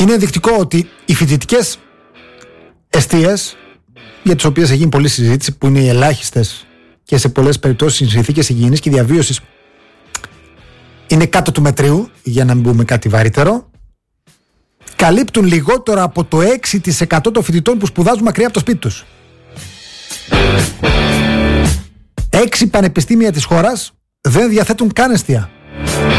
Είναι ενδεικτικό ότι οι φοιτητικές εστίες, για τις οποίες έχει γίνει πολλή συζήτηση, που είναι οι ελάχιστες και σε πολλές περιπτώσεις οι συνθήκες υγιεινής και διαβίωσης είναι κάτω του μετρίου, για να μην πούμε κάτι βαρύτερο, καλύπτουν λιγότερο από το 6% των φοιτητών που σπουδάζουν μακριά από το σπίτι τους. 6 πανεπιστήμια της χώρας δεν διαθέτουν καν εστία.